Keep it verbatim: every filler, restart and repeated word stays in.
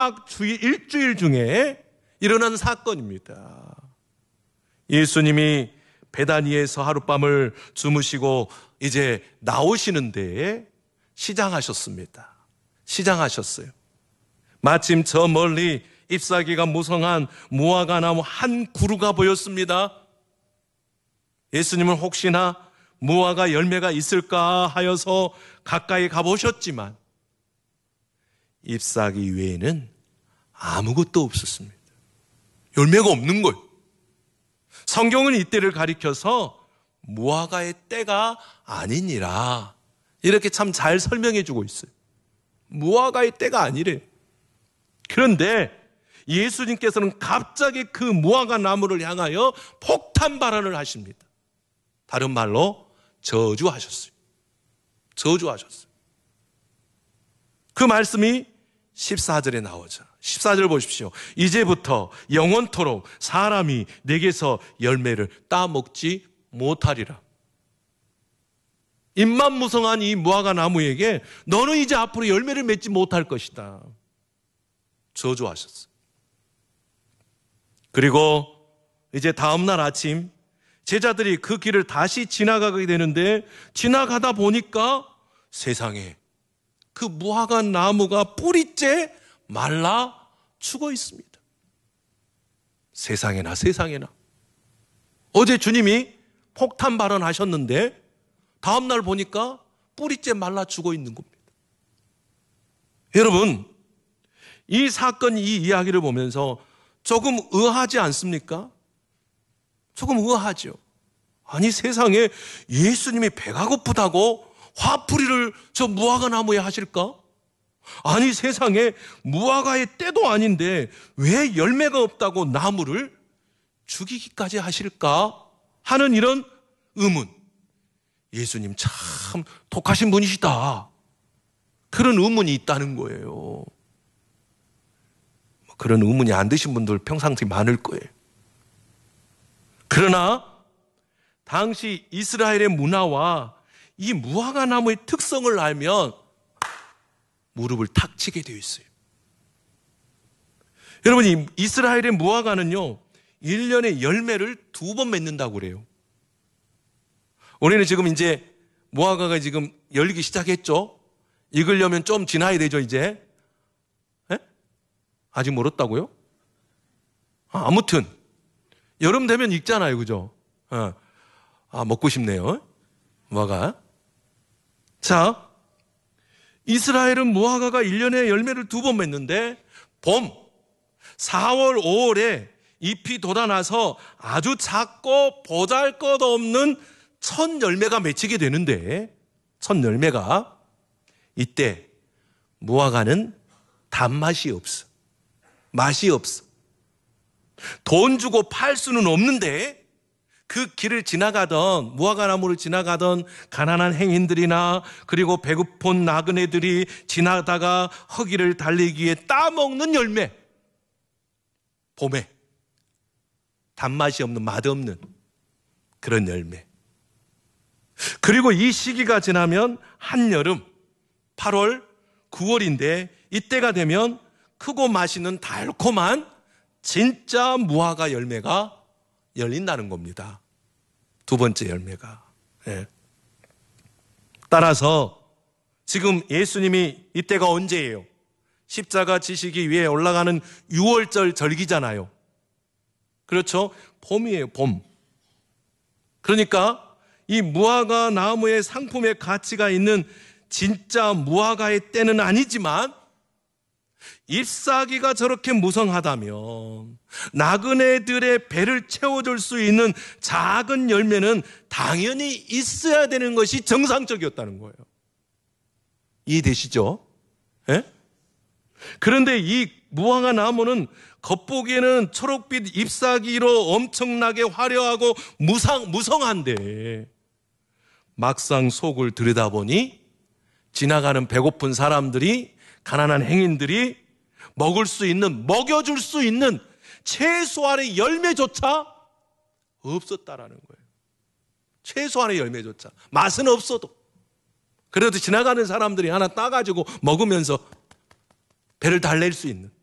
주일, 일주일 중에 일어난 사건입니다. 예수님이 베다니에서 하룻밤을 주무시고 이제 나오시는데 시장하셨습니다. 시장하셨어요. 마침 저 멀리 잎사귀가 무성한 무화과 나무 한 그루가 보였습니다. 예수님은 혹시나 무화과 열매가 있을까 하여서 가까이 가보셨지만 잎사귀 외에는 아무것도 없었습니다. 열매가 없는 거예요. 성경은 이때를 가리켜서 무화과의 때가 아니니라 이렇게 참 잘 설명해 주고 있어요. 무화과의 때가 아니래. 그런데 예수님께서는 갑자기 그 무화과 나무를 향하여 폭탄 발언을 하십니다. 다른 말로 저주하셨어요. 저주하셨어요. 그 말씀이 십사 절에 나오죠. 십사 절 보십시오. 이제부터 영원토록 사람이 내게서 열매를 따먹지 못하리라. 잎만 무성한 이 무화과 나무에게 너는 이제 앞으로 열매를 맺지 못할 것이다. 저주하셨어요. 그리고 이제 다음날 아침 제자들이 그 길을 다시 지나가게 되는데 지나가다 보니까 세상에 그 무화과 나무가 뿌리째 말라 죽어 있습니다. 세상에나 세상에나. 어제 주님이 폭탄 발언하셨는데 다음날 보니까 뿌리째 말라 죽어 있는 겁니다. 여러분, 이 사건, 이 이야기를 보면서 조금 의아하지 않습니까? 조금 의아하죠. 아니, 세상에 예수님이 배가 고프다고 화풀이를 저 무화과 나무에 하실까? 아니, 세상에 무화과의 때도 아닌데 왜 열매가 없다고 나무를 죽이기까지 하실까? 하는 이런 의문. 예수님 참 독하신 분이시다. 그런 의문이 있다는 거예요. 그런 의문이 안 드신 분들 평상시에 많을 거예요. 그러나 당시 이스라엘의 문화와 이 무화과 나무의 특성을 알면 무릎을 탁 치게 되어 있어요. 여러분, 이 이스라엘의 무화과는요, 일 년에 열매를 두 번 맺는다고 그래요. 우리는 지금 이제 무화과가 지금 열리기 시작했죠? 익으려면 좀 지나야 되죠, 이제? 에? 아직 멀었다고요? 아, 아무튼 여름 되면 익잖아요, 그죠? 아, 아 먹고 싶네요, 무화과. 자, 이스라엘은 무화과가 일 년에 열매를 두 번 맺는데 봄, 사월, 오월에 잎이 돋아나서 아주 작고 보잘것없는 첫 열매가 맺히게 되는데 첫 열매가 이때 무화과는 단맛이 없어. 맛이 없어. 돈 주고 팔 수는 없는데 그 길을 지나가던 무화과 나무를 지나가던 가난한 행인들이나 그리고 배고픈 나그네들이 지나다가 허기를 달리기 위해 따먹는 열매. 봄에 단맛이 없는 맛없는 그런 열매. 그리고 이 시기가 지나면 한여름 팔월, 구월인데 이때가 되면 크고 맛있는 달콤한 진짜 무화과 열매가 열린다는 겁니다. 두 번째 열매가. 네. 따라서 지금 예수님이 이때가 언제예요? 십자가 지시기 위해 올라가는 유월절 절기잖아요. 그렇죠? 봄이에요, 봄. 그러니까 이 무화과 나무의 상품의 가치가 있는 진짜 무화과의 때는 아니지만 잎사귀가 저렇게 무성하다면 나그네들의 배를 채워줄 수 있는 작은 열매는 당연히 있어야 되는 것이 정상적이었다는 거예요. 이해되시죠? 예? 그런데 이 무화과 나무는 겉보기에는 초록빛 잎사귀로 엄청나게 화려하고 무상, 무성한데 막상 속을 들여다보니 지나가는 배고픈 사람들이, 가난한 행인들이 먹을 수 있는, 먹여줄 수 있는 최소한의 열매조차 없었다라는 거예요. 최소한의 열매조차. 맛은 없어도. 그래도 지나가는 사람들이 하나 따가지고 먹으면서 배를 달랠 수 있는.